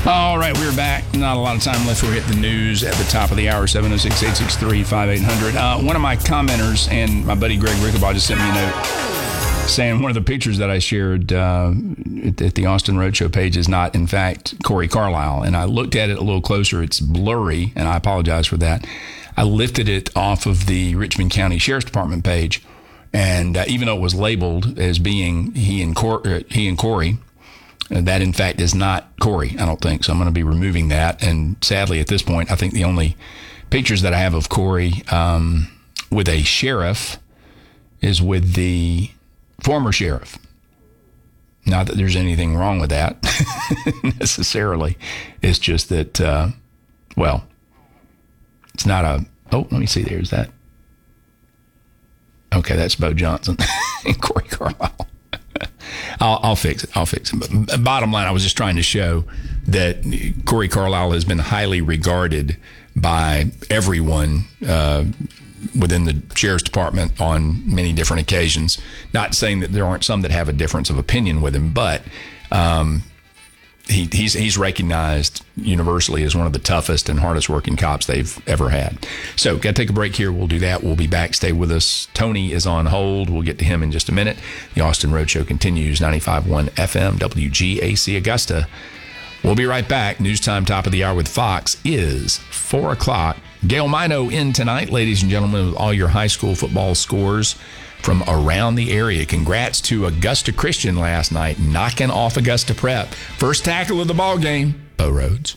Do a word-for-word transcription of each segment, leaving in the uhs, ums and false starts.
All right, we're back. Not a lot of time left. We'll hit the news at the top of the hour, seven oh six, eight six three, five eight hundred. Uh, one of my commenters and my buddy Greg Rickabaugh just sent me a note saying one of the pictures that I shared uh, at, at the Austin Roadshow page is not, in fact, Corey Carlisle. And I looked at it a little closer. It's blurry, and I apologize for that. I lifted it off of the Richmond County Sheriff's Department page, and uh, even though it was labeled as being he and, Cor- uh, he and Corey, uh, that, in fact, is not Corey, I don't think. So I'm going to be removing that. And sadly, at this point, I think the only pictures that I have of Corey um, with a sheriff is with the former sheriff. Not that there's anything wrong with that necessarily. It's just that, uh, well, it's not a, oh, let me see, there's that. Okay, that's Bo Johnson and Corey Carlisle. I'll, I'll fix it. I'll fix it. But bottom line, I was just trying to show that Corey Carlisle has been highly regarded by everyone uh, within the Sheriff's Department on many different occasions. Not saying that there aren't some that have a difference of opinion with him, but um, he, he's he's recognized universally as one of the toughest and hardest working cops they've ever had. So, got to take a break here. We'll do that. We'll be back. Stay with us. Tony is on hold. We'll get to him in just a minute. The Austin Roadshow continues. ninety-five point one F M, W G A C Augusta. We'll be right back. News time, top of the hour with Fox is four o'clock. Gail Mino in tonight, ladies and gentlemen, with all your high school football scores from around the area. Congrats to Augusta Christian last night, knocking off Augusta Prep. First tackle of the ball game, Bo Rhodes.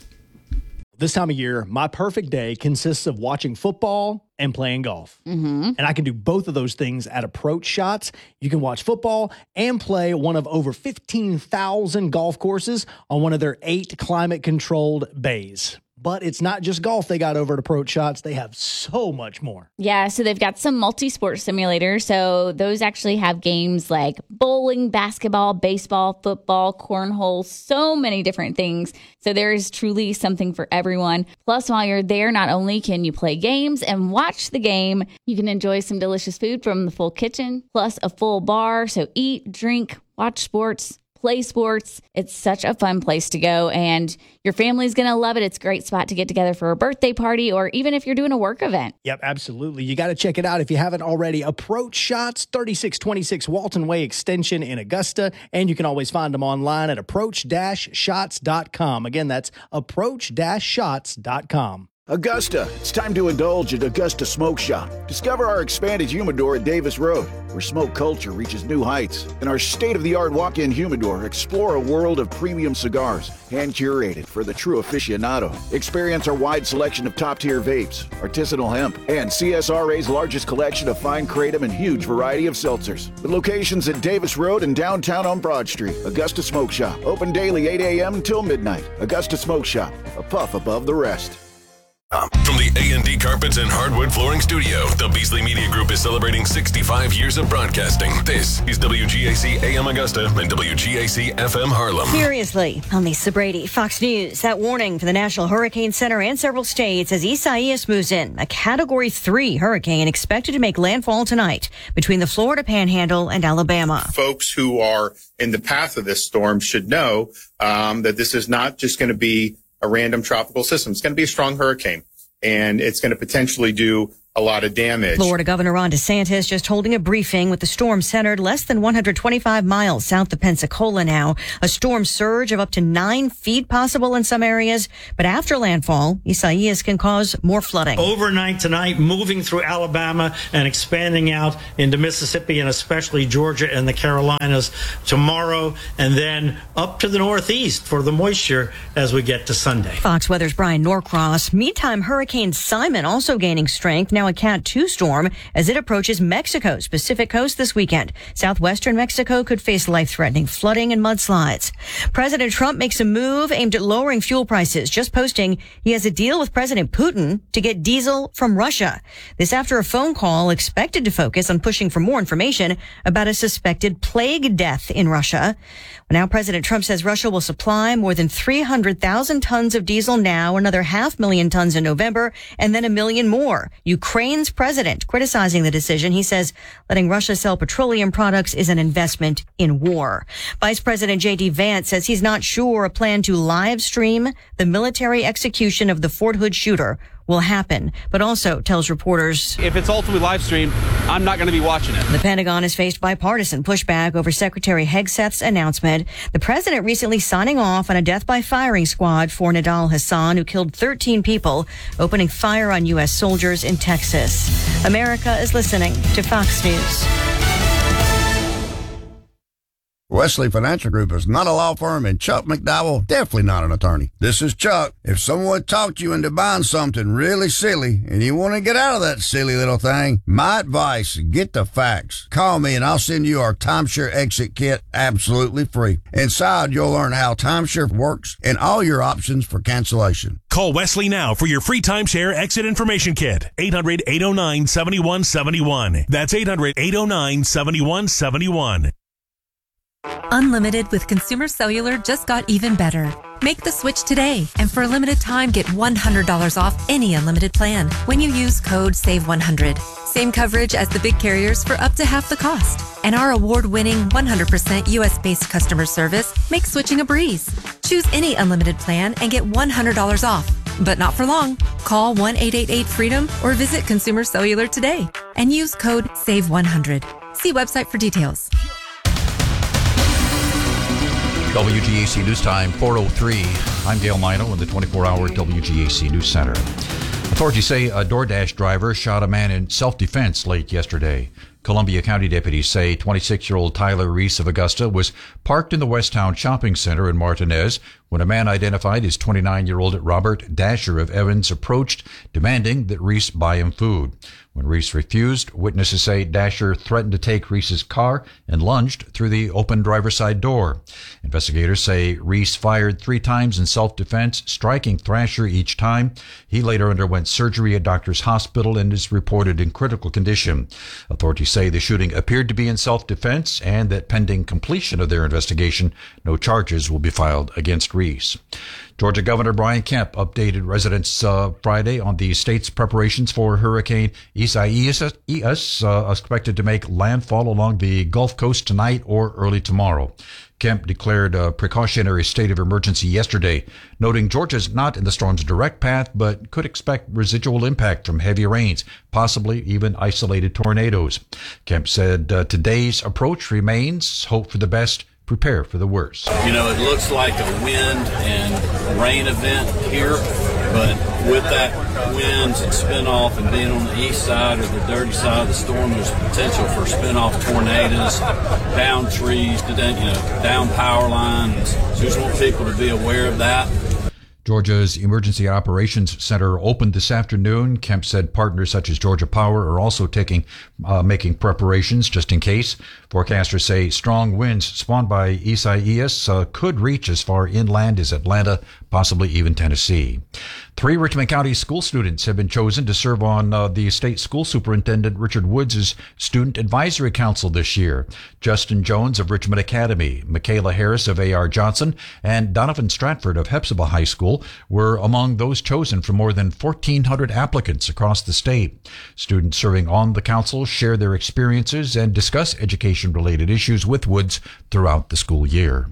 This time of year, my perfect day consists of watching football and playing golf. Mm-hmm. And I can do both of those things at Approach Shots. You can watch football and play one of over fifteen thousand golf courses on one of their eight climate-controlled bays. But it's not just golf they got over at Approach Shots. They have so much more. Yeah, so they've got some multi-sport simulators. So those actually have games like bowling, basketball, baseball, football, cornhole, so many different things. So there is truly something for everyone. Plus, while you're there, not only can you play games and watch the game, you can enjoy some delicious food from the full kitchen, plus a full bar. So eat, drink, watch sports, play sports. It's such a fun place to go, and your family's going to love it. It's a great spot to get together for a birthday party, or even if you're doing a work event. Yep, absolutely. You got to check it out if you haven't already. Approach Shots, thirty-six twenty-six Walton Way Extension in Augusta, and you can always find them online at approach dash shots dot com. Again, that's approach dash shots dot com. Augusta, it's time to indulge at Augusta Smoke Shop. Discover our expanded humidor at Davis Road, where smoke culture reaches new heights. In our state-of-the-art walk-in humidor, explore a world of premium cigars, hand-curated for the true aficionado. Experience our wide selection of top-tier vapes, artisanal hemp, and C S R A's largest collection of fine kratom and huge variety of seltzers. With locations at Davis Road and downtown on Broad Street, Augusta Smoke Shop, open daily eight a.m. until midnight. Augusta Smoke Shop, a puff above the rest. From the A and D Carpets and Hardwood Flooring Studio, the Beasley Media Group is celebrating sixty-five years of broadcasting. This is W G A C A M Augusta and W G A C F M Harlem. Seriously, I'm Lisa Brady, Fox News. That warning for the National Hurricane Center and several states as Isaias moves in. A Category three hurricane expected to make landfall tonight between the Florida Panhandle and Alabama. Folks who are in the path of this storm should know um, that this is not just going to be a random tropical system. It's going to be a strong hurricane, and it's going to potentially do a lot of damage. Florida Governor Ron DeSantis just holding a briefing with the storm centered less than one hundred twenty-five miles south of Pensacola now. A storm surge of up to nine feet possible in some areas. But after landfall, Isaias can cause more flooding. Overnight tonight, moving through Alabama and expanding out into Mississippi and especially Georgia and the Carolinas tomorrow, and then up to the northeast for the moisture as we get to Sunday. Fox Weather's Brian Norcross. Meantime, Hurricane Simon also gaining strength. Now a Cat two storm as it approaches Mexico's Pacific coast this weekend. Southwestern Mexico could face life-threatening flooding and mudslides. President Trump makes a move aimed at lowering fuel prices, just posting he has a deal with President Putin to get diesel from Russia. This after a phone call expected to focus on pushing for more information about a suspected plague death in Russia. Now President Trump says Russia will supply more than three hundred thousand tons of diesel now, another half million tons in November, and then a million more. Ukraine Ukraine's president criticizing the decision. He says letting Russia sell petroleum products is an investment in war. Vice President J D Vance says he's not sure a plan to live stream the military execution of the Fort Hood shooter will happen, but also tells reporters if it's ultimately live streamed, I'm not going to be watching it. The Pentagon has faced bipartisan pushback over Secretary Hegseth's announcement. The president recently signing off on a death by firing squad for Nidal Hasan, who killed thirteen people, opening fire on U S soldiers in Texas. America is listening to Fox News. Wesley Financial Group is not a law firm, and Chuck McDowell, definitely not an attorney. This is Chuck. If someone talked you into buying something really silly and you want to get out of that silly little thing, my advice, get the facts. Call me and I'll send you our timeshare exit kit absolutely free. Inside, you'll learn how timeshare works and all your options for cancellation. Call Wesley now for your free timeshare exit information kit. eight hundred, eight oh nine, seven one seven one. That's eight hundred, eight oh nine, seven one seven one. Unlimited with Consumer Cellular just got even better. Make the switch today, and for a limited time, get one hundred dollars off any unlimited plan when you use code save one hundred. Same coverage as the big carriers for up to half the cost. And our award-winning one hundred percent U S-based customer service makes switching a breeze. Choose any unlimited plan and get one hundred dollars off, but not for long. Call one eight eight eight freedom or visit Consumer Cellular today and use code save one hundred. See website for details. W G A C News Time, four oh three. I'm Dale Mino in the twenty-four hour W G A C News Center. Authorities say a DoorDash driver shot a man in self-defense late yesterday. Columbia County deputies say twenty-six-year-old Tyler Reese of Augusta was parked in the Westtown Shopping Center in Martinez when a man identified as twenty-nine-year-old Robert Dasher of Evans approached, demanding that Reese buy him food. When Reese refused, witnesses say Dasher threatened to take Reese's car and lunged through the open driver's side door. Investigators say Reese fired three times in self-defense, striking Thrasher each time. He later underwent surgery at Doctors Hospital and is reported in critical condition. Authorities say the shooting appeared to be in self-defense and that pending completion of their investigation, no charges will be filed against Reese. Georgia Governor Brian Kemp updated residents uh, Friday on the state's preparations for Hurricane Isaias, uh, expected to make landfall along the Gulf Coast tonight or early tomorrow. Kemp declared a precautionary state of emergency yesterday, noting Georgia's not in the storm's direct path, but could expect residual impact from heavy rains, possibly even isolated tornadoes. Kemp said uh, today's approach remains hope for the best, prepare for the worst. You know, it looks like a wind and rain event here, but with that winds and spin-off and being on the east side or the dirty side of the storm, there's potential for spin-off tornadoes, down trees, you know, down power lines. So just want people to be aware of that. Georgia's Emergency Operations Center opened this afternoon. Kemp said partners such as Georgia Power are also taking, uh, making preparations just in case. Forecasters say strong winds spawned by Isaias uh, could reach as far inland as Atlanta, possibly even Tennessee. Three Richmond County school students have been chosen to serve on uh, the state school superintendent Richard Woods' Student Advisory Council this year. Justin Jones of Richmond Academy, Michaela Harris of A R Johnson, and Donovan Stratford of Hepzibah High School were among those chosen from more than fourteen hundred applicants across the state. Students serving on the council share their experiences and discuss education-related issues with Woods throughout the school year.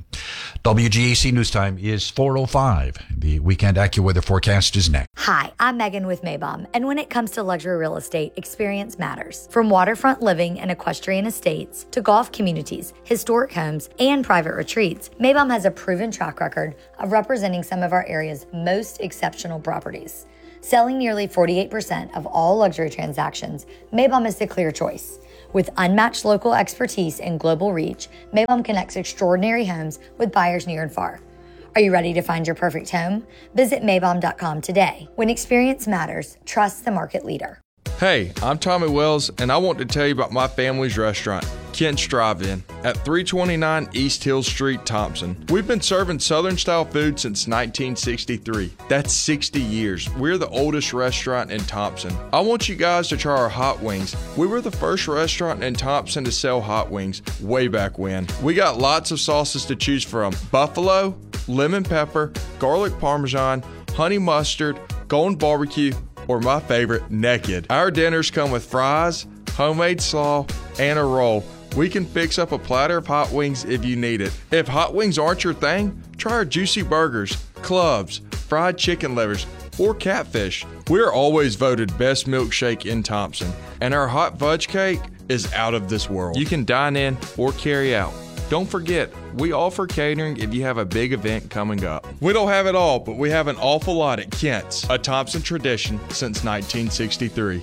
W G A C News Time is four oh five. The weekend AccuWeather forecast is next. Hi, I'm Megan with Maybom, and when it comes to luxury real estate, experience matters. From waterfront living and equestrian estates to golf communities, historic homes, and private retreats, Maybom has a proven track record of representing some of our area's most exceptional properties. Selling nearly forty-eight percent of all luxury transactions, Maybom is the clear choice. With unmatched local expertise and global reach, Maybom connects extraordinary homes with buyers near and far. Are you ready to find your perfect home? Visit Maybom dot com today. When experience matters, trust the market leader. Hey, I'm Tommy Wells, and I want to tell you about my family's restaurant, Kent's Drive-In, at three twenty-nine East Hill Street, Thompson. We've been serving Southern-style food since nineteen sixty-three. That's sixty years. We're the oldest restaurant in Thompson. I want you guys to try our hot wings. We were the first restaurant in Thompson to sell hot wings way back when. We got lots of sauces to choose from: buffalo, lemon pepper, garlic parmesan, honey mustard, golden barbecue, or my favorite, naked. Our dinners come with fries, homemade slaw, and a roll. We can fix up a platter of hot wings if you need it. If hot wings aren't your thing, try our juicy burgers, clubs, fried chicken livers, or catfish. We're always voted best milkshake in Thompson, and our hot fudge cake is out of this world. You can dine in or carry out. Don't forget, we offer catering if you have a big event coming up. We don't have it all, but we have an awful lot at Kent's, a Thompson tradition since nineteen sixty-three.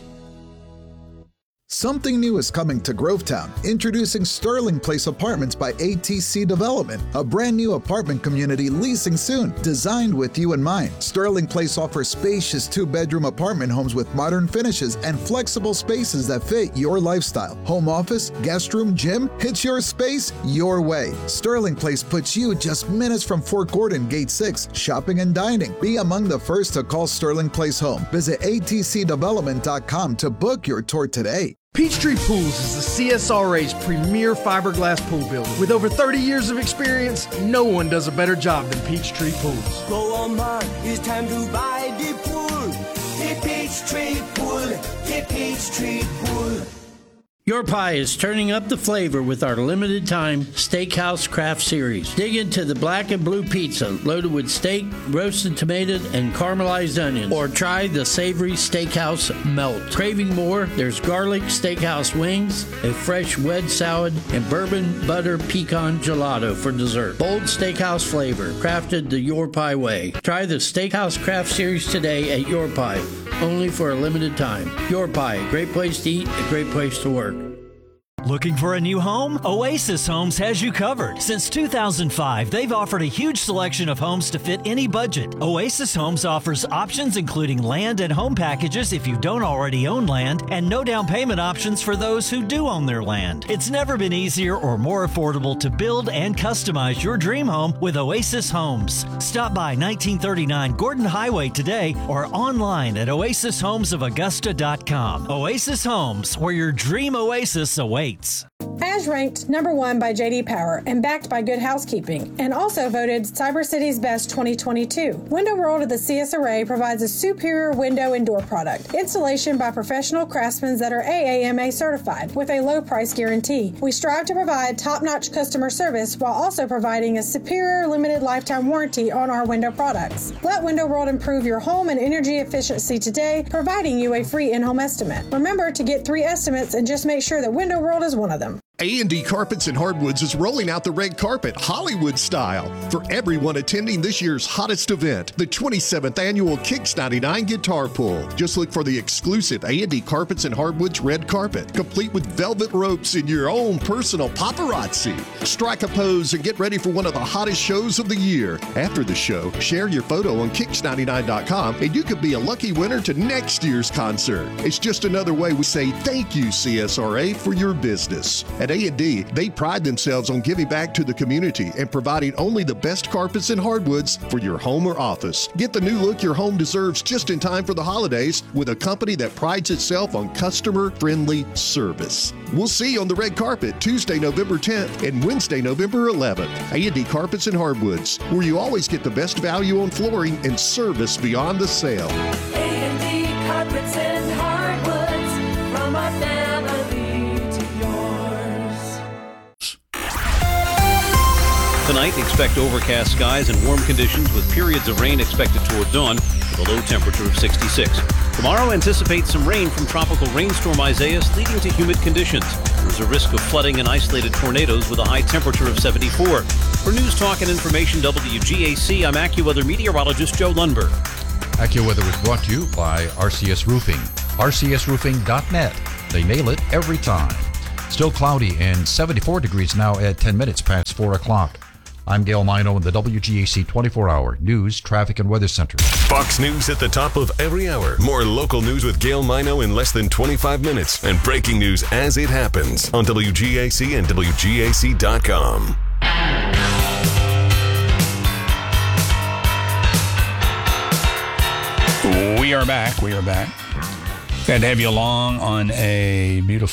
Something new is coming to Grovetown. Introducing Sterling Place Apartments by A T C Development, a brand new apartment community leasing soon, designed with you in mind. Sterling Place offers spacious two-bedroom apartment homes with modern finishes and flexible spaces that fit your lifestyle. Home office, guest room, gym, it's your space, your way. Sterling Place puts you just minutes from Fort Gordon, Gate six, shopping and dining. Be among the first to call Sterling Place home. Visit A T C development dot com to book your tour today. Peachtree Pools is the C S R A's premier fiberglass pool builder. With over thirty years of experience, no one does a better job than Peachtree Pools. Go on, man, it's time to buy the pool. The Peachtree Pool, the Peachtree Pool. Your Pie is turning up the flavor with our limited time Steakhouse Craft Series. Dig into the black and blue pizza loaded with steak, roasted tomato, and caramelized onions. Or try the savory Steakhouse Melt. Craving more? There's garlic Steakhouse wings, a fresh wedge salad, and bourbon butter pecan gelato for dessert. Bold Steakhouse flavor, crafted the Your Pie way. Try the Steakhouse Craft Series today at Your Pie, only for a limited time. Your Pie, a great place to eat, a great place to work. Looking for a new home? Oasis Homes has you covered. Since two thousand five, they've offered a huge selection of homes to fit any budget. Oasis Homes offers options including land and home packages if you don't already own land, and no down payment options for those who do own their land. It's never been easier or more affordable to build and customize your dream home with Oasis Homes. Stop by nineteen thirty-nine Gordon Highway today or online at oasis homes of augusta dot com. Oasis Homes, where your dream oasis awaits. As ranked number one by J D Power and backed by Good Housekeeping, and also voted Cyber City's Best twenty twenty-two. Window World of the C S R A provides a superior window and door product. Installation by professional craftsmen that are A A M A certified with a low price guarantee. We strive to provide top-notch customer service while also providing a superior limited lifetime warranty on our window products. Let Window World improve your home and energy efficiency today, providing you a free in-home estimate. Remember to get three estimates and just make sure that Window World is one of them. A and D Carpets and Hardwoods is rolling out the red carpet, Hollywood style, for everyone attending this year's hottest event, the twenty-seventh Annual Kicks ninety-nine Guitar Pull. Just look for the exclusive A and D Carpets and Hardwoods red carpet, complete with velvet ropes and your own personal paparazzi. Strike a pose and get ready for one of the hottest shows of the year. After the show, share your photo on kicks ninety-nine dot com and you could be a lucky winner to next year's concert. It's just another way we say thank you, C S R A, for your business. At A and D, they pride themselves on giving back to the community and providing only the best carpets and hardwoods for your home or office. Get the new look your home deserves just in time for the holidays with a company that prides itself on customer-friendly service. We'll see you on the red carpet Tuesday, November tenth and Wednesday, November eleventh. A and D Carpets and Hardwoods, where you always get the best value on flooring and service beyond the sale. A and D Carpets and Hardwoods, from our family to yours. Tonight, expect overcast skies and warm conditions with periods of rain expected toward dawn with a low temperature of sixty-six. Tomorrow, anticipate some rain from tropical rainstorm Isaias, leading to humid conditions. There's a risk of flooding and isolated tornadoes with a high temperature of seventy-four. For News Talk and Information W G A C, I'm AccuWeather meteorologist Joe Lundberg. AccuWeather was brought to you by R C S Roofing. R C S roofing dot net. They nail it every time. Still cloudy and seventy-four degrees now at ten minutes past four o'clock. I'm Gail Mino in the W G A C twenty-four hour News, Traffic, and Weather Center. Fox News at the top of every hour. More local news with Gail Mino in less than twenty-five minutes. And breaking news as it happens on W G A C and W G A C dot com. We are back. We are back. Glad to have you along on a beautiful